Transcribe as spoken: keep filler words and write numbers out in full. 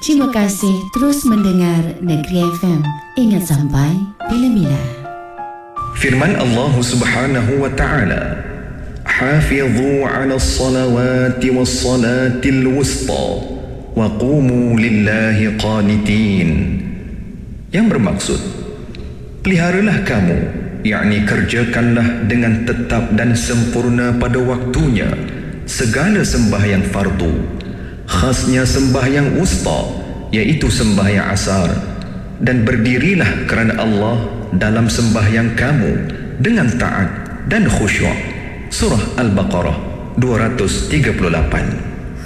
Terima kasih terus mendengar Negeri F M. Ingat sampai bila-bila. Firman Allah Subhanahu wa taala, "Hafidhu 'alas salawati was salatil wusta wa qumu lillahi qanitin." Yang bermaksud, peliharalah kamu, yakni kerjakanlah dengan tetap dan sempurna pada waktunya segala sembahyang fardu, khasnya sembahyang wusta, iaitu sembahyang asar, dan berdirilah kerana Allah dalam sembahyang kamu dengan taat dan khusyuk. Surah Al-Baqarah dua ratus tiga puluh lapan.